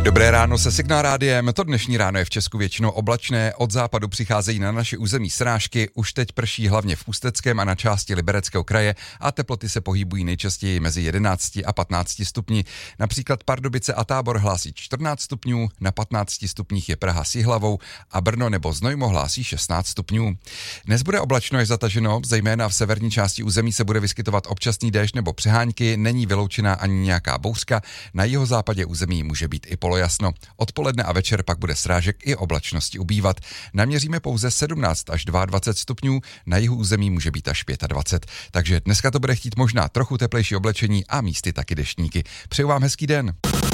Dobré ráno se Signál rádiem. To dnešní ráno je v Česku většinou oblačné, od západu přicházejí na naše území srážky, už teď prší hlavně v Ústeckém a na části Libereckého kraje a teploty se pohybují nejčastěji mezi 11 a 15 stupni. Například Pardubice a Tábor hlásí 14 stupňů, na 15 stupních je Praha s Jihlavou a Brno nebo Znojmo hlásí 16 stupňů. Dnes bude oblačno až zataženo, zejména v severní části území se bude vyskytovat občasný déšť nebo přehánky, není vyloučená ani nějaká bouřka, na jihozápadě území může být i polojasno. Odpoledne a večer pak bude srážek i oblačnosti ubývat. Naměříme pouze 17 až 22 stupňů, na jihu území může být až 25. Takže dneska to bude chtít možná trochu teplejší oblečení a místy taky deštníky. Přeju vám hezký den.